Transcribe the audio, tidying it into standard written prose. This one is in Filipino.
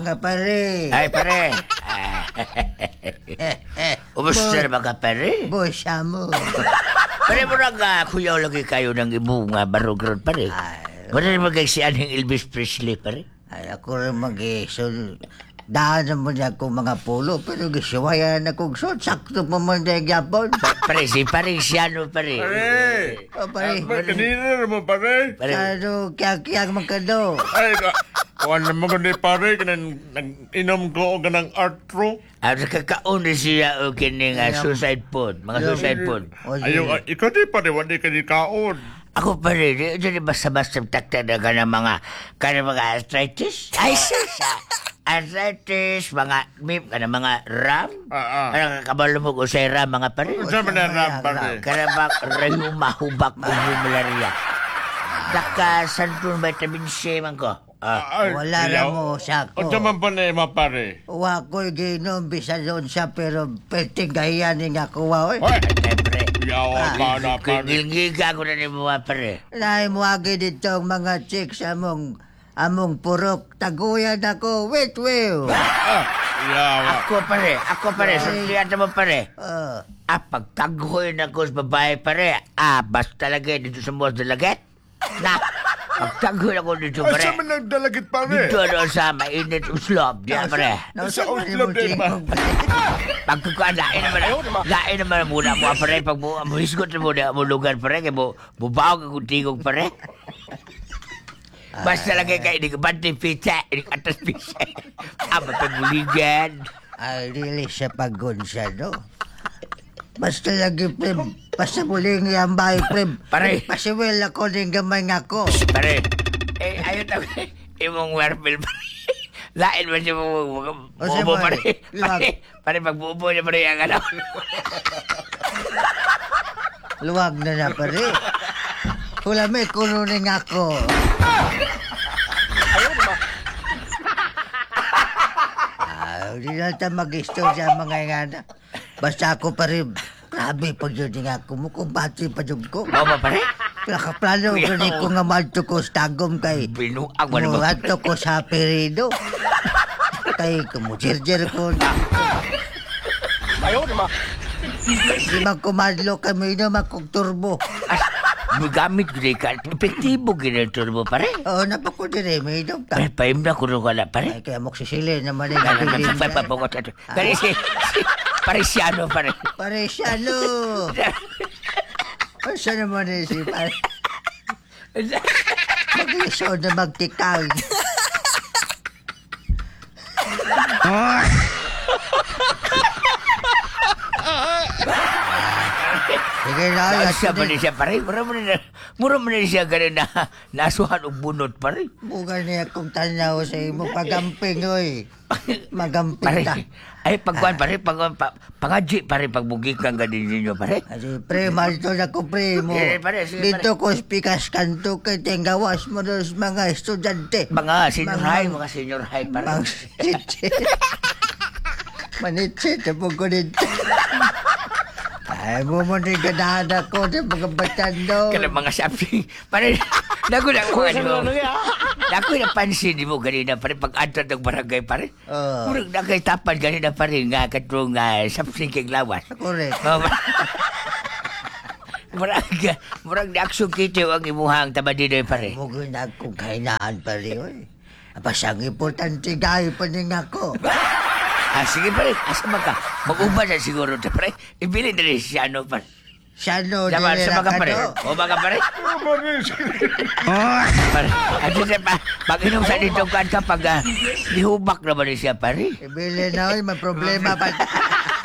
Mga pare. Ay, pare. Umusta na mga pare? Bosa mo. Pare mo lang kuyaw lagi kayo ng ibong barog ron, pare. Wala na magagsiyan ng Elvis Presley, pare. Ay, ako rin mag-iso. Daan naman ako mga pulo, pero gisuwayan akong suot. Sakto pa man dahil yapon. Pare, si pare Siano, pare. Pare! O, pare. Kanina naman, pare. Pare, Ano, kiyang magkado. Ay, kuwan naman ko ni pare, nag-inom ko o ganang artro. nakakaon na siya o kining suicide pod, mga suicide pod. Ayaw, ikaw di pare, wala ka di kaon. Ako pare, di basta-basta takta na ka ng mga arthritis. Ay, sa arthritis, mga ram. Ano kabalo mo ko sa ram, mga pare? Saan man na ram, pare? Karabak, rayuma, hubak, malaria. Santo vitamin C man ko. Wala na mo sako. O naman pa na ima, pare? Wa ko ginom bisa doon siya, pero pertigayan nga kuwa. Hoy! Siyempre. Yawa ka na, pare. Gilgiga ko na ni mga pare. Naay mo agi dito ang mga chicks among purok. Taguyan ako. Wait, Will. Yawa. Ako pare, sundihan mo pare. Pagtagoy na ko sa babae pare, basta lagi dito sa mga dalagat. Pagtagoy ako dito Ay, pare. saan man nagdalagit, pare? Dito doon sa mainit uslop, diyan pare. Sa uslop din ba? Pagkukuan, lain naman muna mo pare. Pag mo hisgot na muna mo lugar pare, kaya mo bubaw ka kung tigog pare. Basta lagi kayo, hindi ka bante pizza, hindi ka atas pizza. Mapagbuligan. Ay, really siya pagunsa, no? Basta lagi, prem. Basta muling yung bahay, prem. Pare. Pasiwil ako ng gamay nga ko. Pare, ayun ako, imong warpil pare. Lain man siya bubo pare. Pare, pagbubo niya pare ang ano. Luwag na pare. Hula may kununin ako. Hindi na tayo mag-isto sa mga ingana. Basta ako pa rin. Grabe pag yun nga ako mo kung battery pa yun ko. Oo ba pare? Nakaplano ko ni ko nga malto ko sa tagom kay Binuang mo naman. muhato ko sa perido. Kay kumuchirjer ko. Ayaw naman. Di man kumadlo kami na makong-turbo. Magamit ko rin ka. Epektibo ginito mo pare. Oo, napakudire. May idong ka. Pare, paim na ko rin wala pare. Ay, kaya moksisili naman ay nabilin ka. Kaya si Parisiano pare. Pare siya, no. Asa naman eh si pare. Mag-iso na magtikang. Sige na, Asa pa rin siya pare. Mura mo na siya ganun na nasuhan o bunot pare. bukan niya kung tanaw sa imo pagamping, oy. Magamping Pare, ta. ay pagkuhan pare, pangadji pare, pagbugi kang ganin ninyo pare. Kasi pre, malto na ko pre mo. Sige, pare, sige, Dito ko spikas kanto kay tenggawas mo dos mga estudyante. Mga senior high pare. Mang sitsit. Manitsit, po ko dito. Ay, mo rin ganahan ako ng mga batando. Kala mga sapi. Pare, naku na ko ano. Naku napansin di mo ganina pare pag adto ng barangay pare. Murag na kay tapan ganina pare nga katong sapsing kay lawas. Correct. Murag na aksyon kito ang imuhang tabadiday pare. Mugo na akong kainaan pa rin, oy. Pasang importante gaya pa rin ako. Sige pare, asa ka? Mag-uba na siguro ta pare. Ibili na rin siya ano pare. Siya no, Sama nilera ka ka pare. no. O baka pare? Pare, Pare, at siya pa, pag inom sa dito ka pag lihubak naman siya pare. Ibili na, oy, may problema pa.